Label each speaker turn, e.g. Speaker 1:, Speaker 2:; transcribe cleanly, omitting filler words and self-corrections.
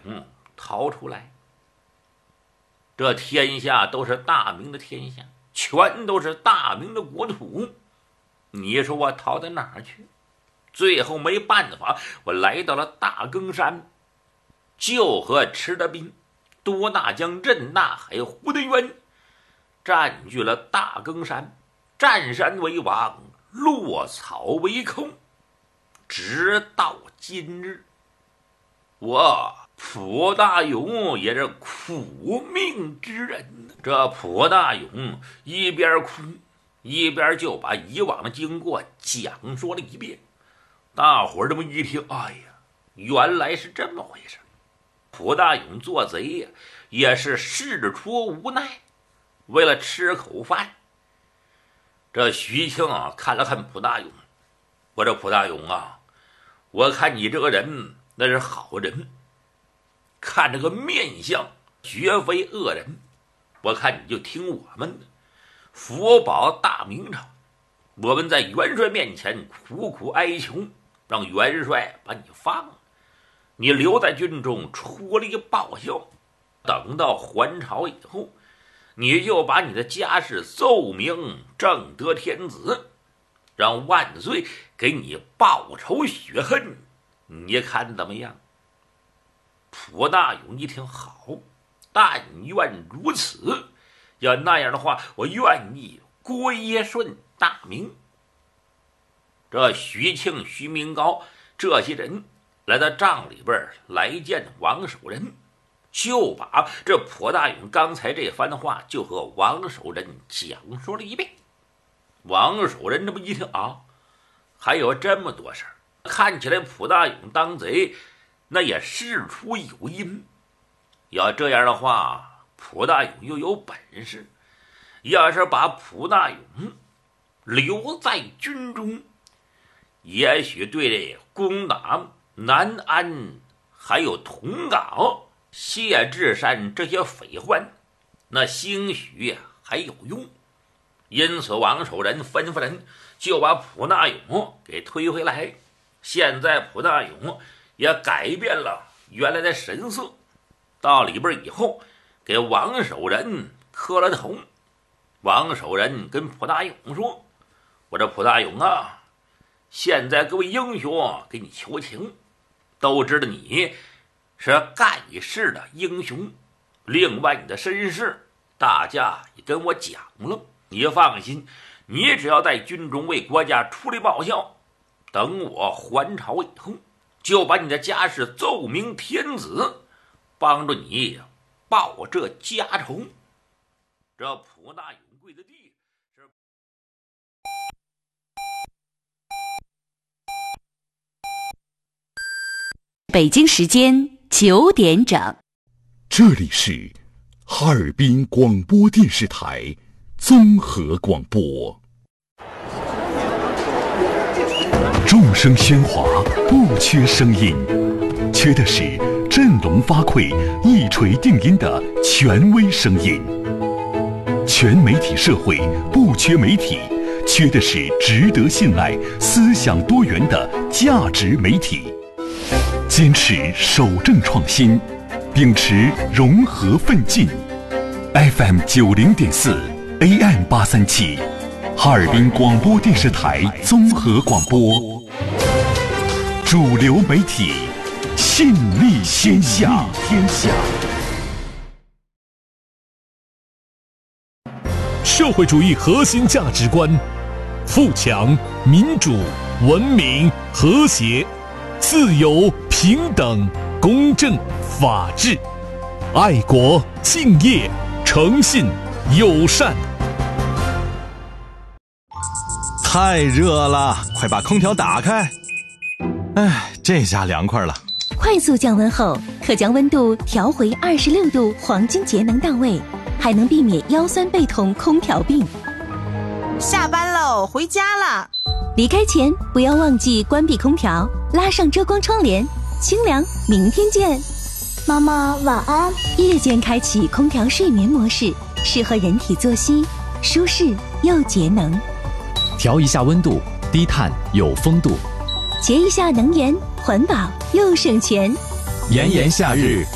Speaker 1: 逃出来。这天下都是大明的天下，全都是大明的国土，你说我逃到哪儿去？最后没办法，我来到了大更山，就和池德斌、多大江、任大海、胡德渊占据了大更山，占山为王，落草为寇，直到今日。我蒲大勇也是苦命之人。这蒲大勇一边哭一边就把以往的经过讲说了一遍。大伙儿这么一听，哎呀，原来是这么回事。蒲大勇做贼呀，也是事出无奈，为了吃口饭。这徐庆看了看蒲大勇，我说蒲大勇啊，我看你这个人那是好人，看这个面相绝非恶人，我看你就听我们的，福保大明朝，我们在元帅面前苦苦哀求，让元帅把你放了，你留在军中出力报效，等到还朝以后，你就把你的家世奏明正德天子，让万岁给你报仇雪恨，你看怎么样？蒲大勇一听，好，但愿如此，要那样的话，我愿意归顺大明。这徐庆、徐明高这些人来到帐里边来见王守仁，就把这蒲大勇刚才这番话就和王守仁讲说了一遍。王守仁这么一听啊，还有这么多事儿，看起来蒲大勇当贼那也事出有因。要这样的话，蒲大勇又有本事，要是把蒲大勇留在军中，也许对这攻打南安还有同岗、谢志山这些匪患，那兴许还有用。因此王守仁吩咐人就把蒲大勇给推回来。现在蒲大勇也改变了原来的神色，到里边以后给王守仁磕了头。王守仁跟蒲大勇说，我这蒲大勇啊，现在各位英雄给你求情，都知道你是盖世的英雄，另外你的身世大家也跟我讲了，你放心，你只要在军中为国家出力报效，等我还朝以后，就把你的家世奏明天子，帮助你报这家仇。这蒲大勇跪的地是
Speaker 2: 北京时间9点整，
Speaker 3: 这里是哈尔滨广播电视台综合广播。众声喧哗，不缺声音，缺的是振聋发聩、一锤定音的权威声音。全媒体社会不缺媒体，缺的是值得信赖、思想多元的价值媒体。坚持守正创新，秉持融合奋进。FM 90.4 AM 837，哈尔滨广播电视台综合广播，主流媒体，信力天下。
Speaker 4: 社会主义核心价值观：富强、民主、文明、和谐、自由、平等、公正、法治、爱国、敬业、诚信、友善。
Speaker 5: 太热了，快把空调打开。哎，这下凉快了。
Speaker 2: 快速降温后，可将温度调回26度，黄金节能到位，还能避免腰酸背痛、空调病。
Speaker 6: 下班喽，回家了。
Speaker 2: 离开前不要忘记关闭空调，拉上遮光窗帘，清凉。明天见。
Speaker 7: 妈妈晚安。
Speaker 2: 夜间开启空调睡眠模式，适合人体作息，舒适又节能。
Speaker 8: 调一下温度，低碳有风度。
Speaker 2: 节一下能源，环保又省钱。
Speaker 8: 炎炎夏日，